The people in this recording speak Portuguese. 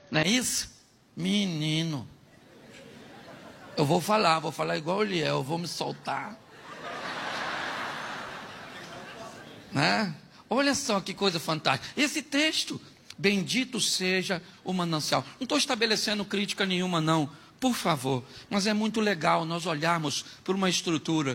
Não é isso? Menino. Eu vou falar igual ele é, eu vou me soltar. Né? Olha só que coisa fantástica. Esse texto, bendito seja o manancial. Não estou estabelecendo crítica nenhuma não, por favor. Mas é muito legal nós olharmos por uma estrutura